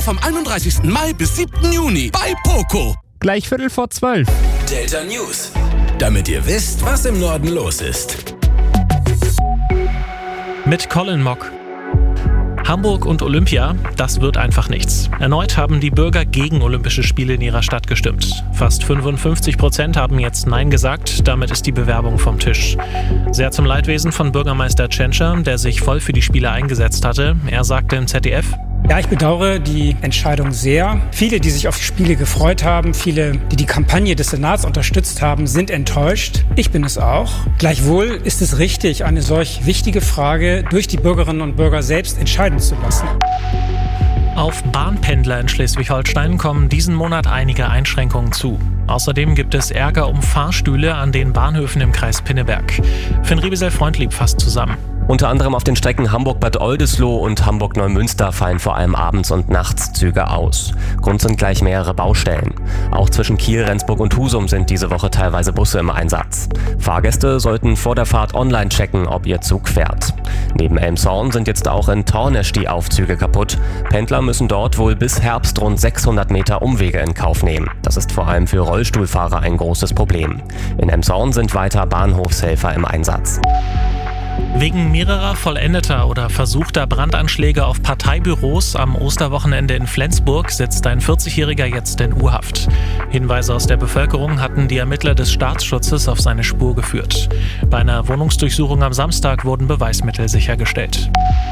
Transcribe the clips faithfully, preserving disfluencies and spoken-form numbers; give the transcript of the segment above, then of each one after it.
vom einunddreißigsten Mai bis siebten Juni bei Poco. Gleich Viertel vor zwölf. Delta News. Damit ihr wisst, was im Norden los ist. Mit Colin Mock. Hamburg und Olympia, das wird einfach nichts. Erneut haben die Bürger gegen Olympische Spiele in ihrer Stadt gestimmt. Fast fünfundfünfzig Prozent haben jetzt Nein gesagt, damit ist die Bewerbung vom Tisch. Sehr zum Leidwesen von Bürgermeister Tschentscher, der sich voll für die Spiele eingesetzt hatte. Er sagte im Z D F: Ja, ich bedauere die Entscheidung sehr. Viele, die sich auf die Spiele gefreut haben, viele, die die Kampagne des Senats unterstützt haben, sind enttäuscht. Ich bin es auch. Gleichwohl ist es richtig, eine solch wichtige Frage durch die Bürgerinnen und Bürger selbst entscheiden zu lassen. Auf Bahnpendler in Schleswig-Holstein kommen diesen Monat einige Einschränkungen zu. Außerdem gibt es Ärger um Fahrstühle an den Bahnhöfen im Kreis Pinneberg. Finn Riebesel-Freundlieb fasst zusammen. Unter anderem auf den Strecken Hamburg-Bad Oldesloe und Hamburg-Neumünster fallen vor allem abends und nachts Züge aus. Grund sind gleich mehrere Baustellen. Auch zwischen Kiel, Rendsburg und Husum sind diese Woche teilweise Busse im Einsatz. Fahrgäste sollten vor der Fahrt online checken, ob ihr Zug fährt. Neben Elmshorn sind jetzt auch in Tornesch die Aufzüge kaputt. Pendler müssen dort wohl bis Herbst rund sechshundert Meter Umwege in Kauf nehmen. Das ist vor allem für Rollstuhlfahrer ein großes Problem. In Elmshorn sind weiter Bahnhofshelfer im Einsatz. Wegen mehrerer vollendeter oder versuchter Brandanschläge auf Parteibüros am Osterwochenende in Flensburg sitzt ein vierzigjähriger jetzt in U-Haft. Hinweise aus der Bevölkerung hatten die Ermittler des Staatsschutzes auf seine Spur geführt. Bei einer Wohnungsdurchsuchung am Samstag wurden Beweismittel sichergestellt.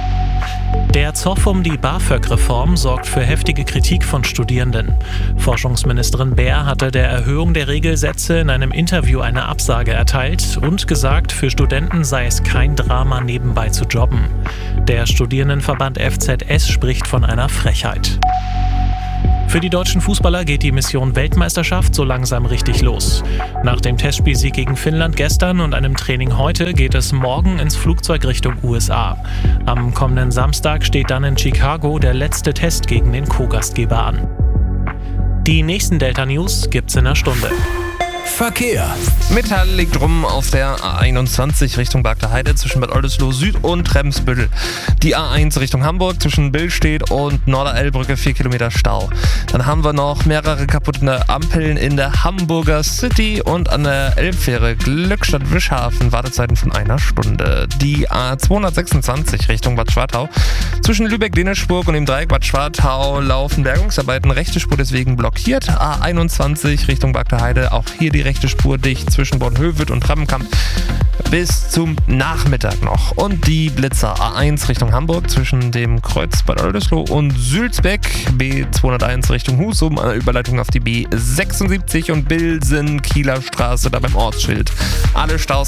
Der Zoff um die BAföG-Reform sorgt für heftige Kritik von Studierenden. Forschungsministerin Baer hatte der Erhöhung der Regelsätze in einem Interview eine Absage erteilt und gesagt, für Studenten sei es kein Drama, nebenbei zu jobben. Der Studierendenverband F Z S spricht von einer Frechheit. Für die deutschen Fußballer geht die Mission Weltmeisterschaft so langsam richtig los. Nach dem Testspielsieg gegen Finnland gestern und einem Training heute geht es morgen ins Flugzeug Richtung U S A. Am kommenden Samstag steht dann in Chicago der letzte Test gegen den Co-Gastgeber an. Die nächsten Delta News gibt's in einer Stunde. Verkehr. Metall liegt rum auf der A einundzwanzig Richtung Bagda Heide zwischen Bad Oldesloe Süd und Tremsbüttel. Die A eins Richtung Hamburg zwischen Billstedt und Norderellbrücke vier Kilometer Stau. Dann haben wir noch mehrere kaputte Ampeln in der Hamburger City und an der Elbfähre Glückstadt-Wischhafen Wartezeiten von einer Stunde. Die A zweihundertsechsundzwanzig Richtung Bad Schwartau zwischen Lübeck-Deneschburg und dem Dreieck Bad Schwartau laufen Bergungsarbeiten, rechte Spur deswegen blockiert. A einundzwanzig Richtung Bagda Heide, auch hier die rechte Spur dicht zwischen Bornhöved und Trappenkamp bis zum Nachmittag noch. Und die Blitzer A eins Richtung Hamburg zwischen dem Kreuz Bad Oldesloe und Sülzbeck, B zweihunderteins Richtung Husum an der Überleitung auf die B sechsundsiebzig und Bilsen Kieler Straße da beim Ortsschild. Alle Staus